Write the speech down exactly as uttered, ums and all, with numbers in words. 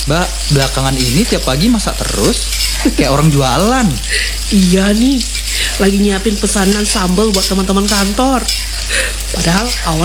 Mbak, belakangan ini tiap pagi masak terus, kayak orang jualan. Iya nih, lagi nyiapin pesanan sambal buat teman-teman kantor. Padahal awal